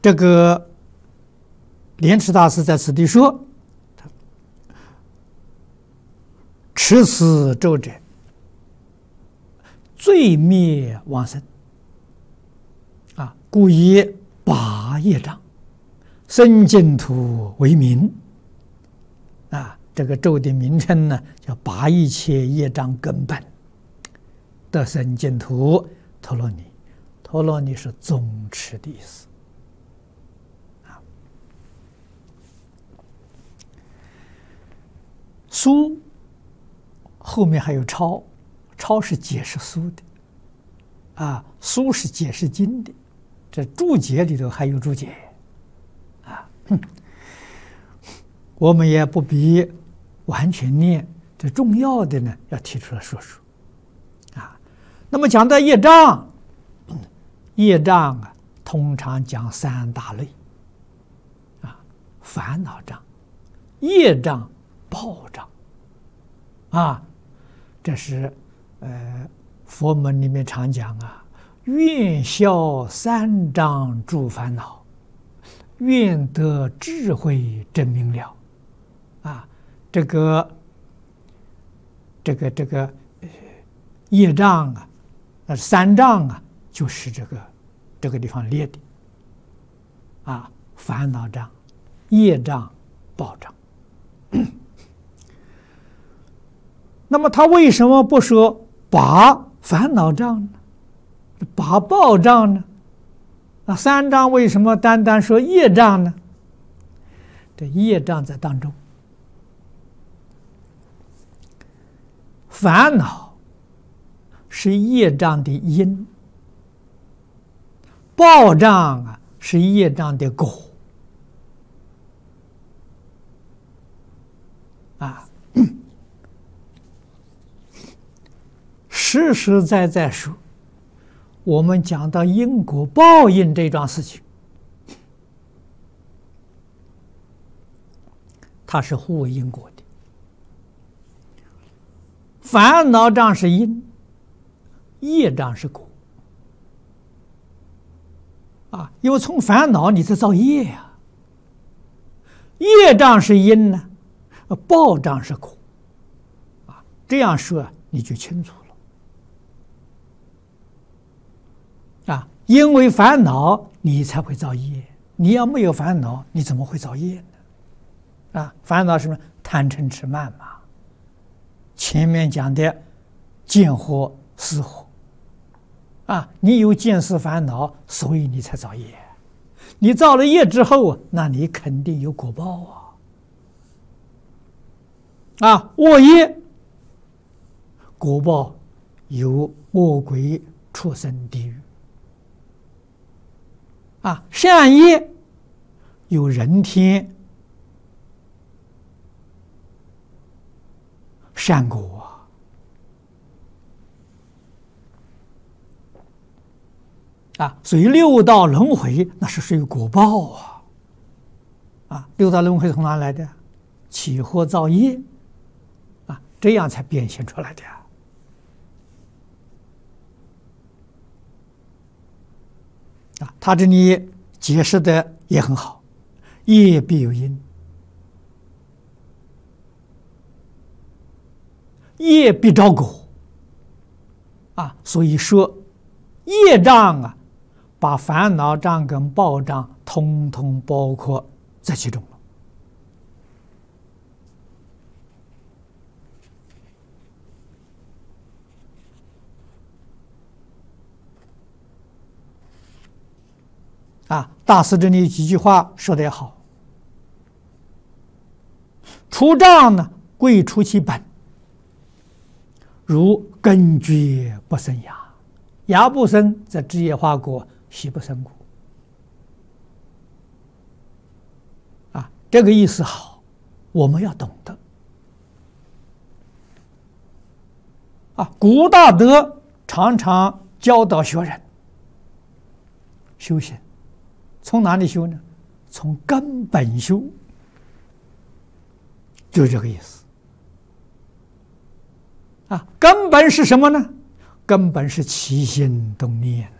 这个莲池大师在此地说：“持此咒者，罪灭往生。故以拔业障，生净土为名。”这个咒的名称呢，叫拔一切业障根本，得生净土陀罗尼。陀罗尼是宗持的意思。书后面还有抄，抄是解释书的，书是解释经的，这注解里头还有注解，我们也不必完全念，这重要的呢要提出来说说，那么讲到业障，业障通常讲三大类，烦恼障、业障、报障，这是佛门里面常讲愿消三障诸烦恼，愿得智慧真明了。这个业障三障就是这个地方列的烦恼障、业障、报障。那么他为什么不说拔烦恼障呢？拔报障呢？三障为什么单单说业障呢？这业障在当中，烦恼是业障的因，报障是业障的果。实实在在说，我们讲到因果报应这桩事情，它是互为因果的。烦恼障是因，业障是果。因为从烦恼你在造业呀，业障是因呢，报障是果。这样说你就清楚了。因为烦恼你才会造业，你要没有烦恼，你怎么会造业呢？烦恼是什么？贪嗔痴慢嘛。前面讲的见惑思惑，你有见思烦恼，所以你才造业。你造了业之后，那你肯定有果报恶业，果报有恶鬼、畜生、地狱。善业有人天、善果。所以六道轮回那是属于果报六道轮回从哪来的？起惑造业这样才变现出来的。他这里解释的也很好，业必有因，业必招果所以说业障把烦恼障跟报障通通包括在其中了。大师这里几句话说得也好，除障呢，贵除其本，如根绝不生芽，芽不生则枝叶花果，悉不生果。这个意思好，我们要懂得。古大德常常教导学人修行，从哪里修呢？从根本修，就是这个意思。根本是什么呢？根本是起心动念